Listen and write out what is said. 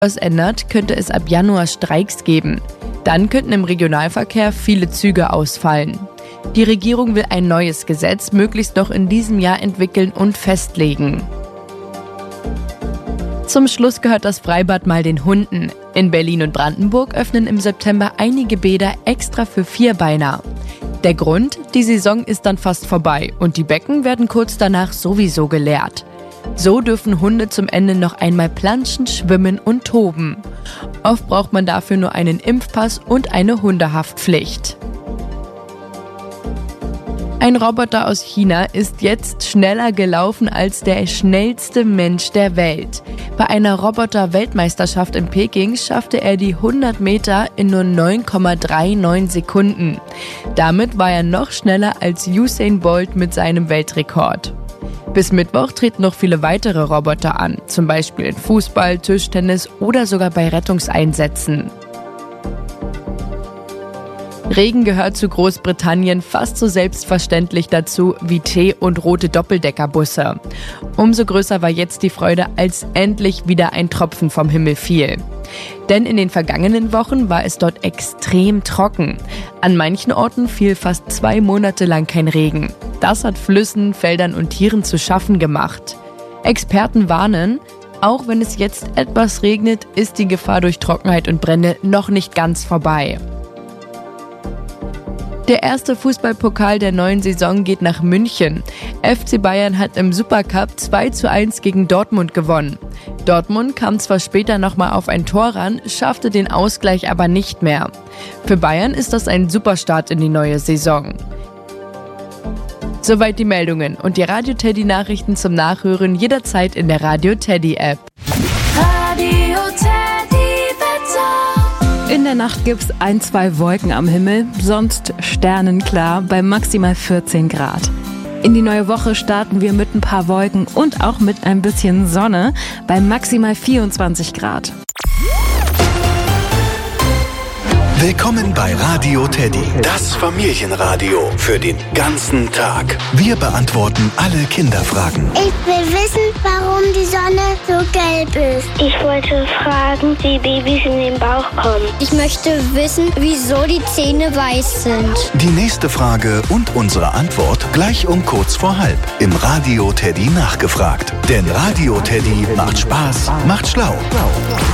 was ändert, könnte es ab Januar Streiks geben. Dann könnten im Regionalverkehr viele Züge ausfallen. Die Regierung will ein neues Gesetz möglichst noch in diesem Jahr entwickeln und festlegen. Zum Schluss gehört das Freibad mal den Hunden. In Berlin und Brandenburg öffnen im September einige Bäder extra für Vierbeiner. Der Grund? Die Saison ist dann fast vorbei und die Becken werden kurz danach sowieso geleert. So dürfen Hunde zum Ende noch einmal planschen, schwimmen und toben. Oft braucht man dafür nur einen Impfpass und eine Hundehaftpflicht. Ein Roboter aus China ist jetzt schneller gelaufen als der schnellste Mensch der Welt. Bei einer Roboter-Weltmeisterschaft in Peking schaffte er die 100 Meter in nur 9,39 Sekunden. Damit war er noch schneller als Usain Bolt mit seinem Weltrekord. Bis Mittwoch treten noch viele weitere Roboter an, zum Beispiel in Fußball, Tischtennis oder sogar bei Rettungseinsätzen. Regen gehört zu Großbritannien fast so selbstverständlich dazu wie Tee und rote Doppeldeckerbusse. Umso größer war jetzt die Freude, als endlich wieder ein Tropfen vom Himmel fiel. Denn in den vergangenen Wochen war es dort extrem trocken. An manchen Orten fiel fast 2 Monate lang kein Regen. Das hat Flüssen, Feldern und Tieren zu schaffen gemacht. Experten warnen, auch wenn es jetzt etwas regnet, ist die Gefahr durch Trockenheit und Brände noch nicht ganz vorbei. Der erste Fußballpokal der neuen Saison geht nach München. FC Bayern hat im Supercup 2:1 gegen Dortmund gewonnen. Dortmund kam zwar später nochmal auf ein Tor ran, schaffte den Ausgleich aber nicht mehr. Für Bayern ist das ein Superstart in die neue Saison. Soweit die Meldungen und die Radio Teddy Nachrichten zum Nachhören jederzeit in der Radio Teddy App. Radio Teddy Wetter. In der Nacht gibt's 1-2 Wolken am Himmel, sonst sternenklar bei maximal 14 Grad. In die neue Woche starten wir mit ein paar Wolken und auch mit ein bisschen Sonne bei maximal 24 Grad. Willkommen bei Radio Teddy, das Familienradio für den ganzen Tag. Wir beantworten alle Kinderfragen. Ich will wissen, warum die Sonne so gelb ist. Ich wollte fragen, wie Babys in den Bauch kommen. Ich möchte wissen, wieso die Zähne weiß sind. Die nächste Frage und unsere Antwort gleich um kurz vor halb im Radio Teddy nachgefragt. Denn Radio Teddy macht Spaß, macht schlau.